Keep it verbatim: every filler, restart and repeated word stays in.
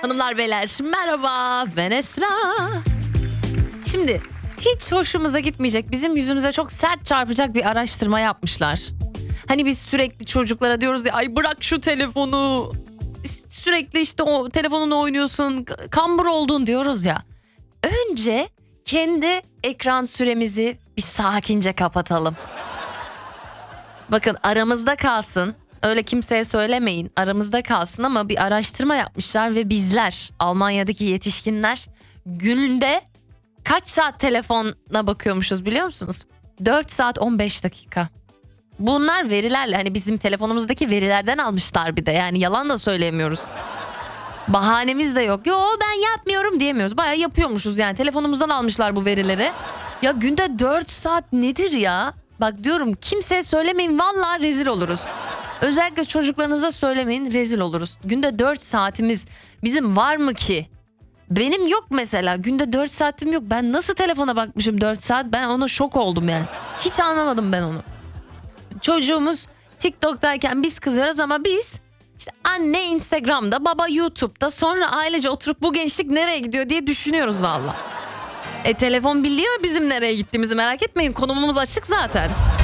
Hanımlar beyler merhaba, ben Esra. Şimdi hiç hoşumuza gitmeyecek, bizim yüzümüze çok sert çarpacak bir araştırma yapmışlar. Hani biz sürekli çocuklara diyoruz ya, ay bırak şu telefonu, sürekli işte o telefonunu oynuyorsun, kambur oldun diyoruz ya. Önce kendi ekran süremizi bir sakince kapatalım. Bakın aramızda kalsın. Öyle kimseye söylemeyin, aramızda kalsın, ama bir araştırma yapmışlar ve bizler, Almanya'daki yetişkinler günde kaç saat telefona bakıyormuşuz biliyor musunuz? dört saat on beş dakika. Bunlar verilerle, hani bizim telefonumuzdaki verilerden almışlar bir de, yani yalan da söyleyemiyoruz. Bahanemiz de yok. Yo ben yapmıyorum diyemiyoruz. Bayağı yapıyormuşuz yani, telefonumuzdan almışlar bu verileri. Ya günde dört saat nedir ya? Bak diyorum, kimseye söylemeyin, vallahi rezil oluruz. Özellikle çocuklarınıza söylemeyin, rezil oluruz. Günde dört saatimiz bizim var mı ki? Benim yok mesela, günde dört saatim yok. Ben nasıl telefona bakmışım dört saat, ben ona şok oldum yani. Hiç anlamadım ben onu. Çocuğumuz TikTok'tayken biz kızıyoruz ama biz işte anne Instagram'da, baba YouTube'da, sonra ailece oturup bu gençlik nereye gidiyor diye düşünüyoruz valla. E telefon biliyor bizim nereye gittiğimizi, merak etmeyin, konumumuz açık zaten.